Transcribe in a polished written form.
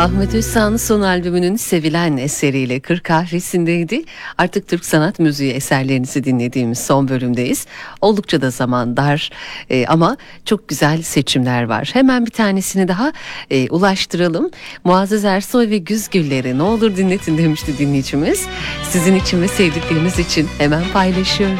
Ahmet Özsağ'ın son albümünün sevilen eseriyle Kır Kahvesi'ndeydi. Artık Türk sanat müziği eserlerinizi dinlediğimiz son bölümdeyiz. Oldukça da zaman dar ama çok güzel seçimler var. Hemen bir tanesini daha ulaştıralım. Muazzez Ersoy ve Güz Gülleri ne olur dinletin demişti dinleyicimiz. Sizin için ve sevdikleriniz için hemen paylaşıyoruz.